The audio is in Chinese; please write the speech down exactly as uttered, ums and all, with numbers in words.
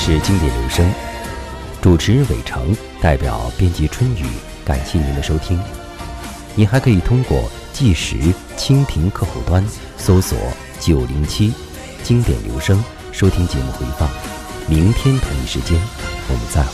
是经典留声，主持人伟成，代表编辑春雨，感谢您的收听。您还可以通过计时蜻蜓客户端搜索九零七经典留声收听节目回放。明天同一时间我们再会。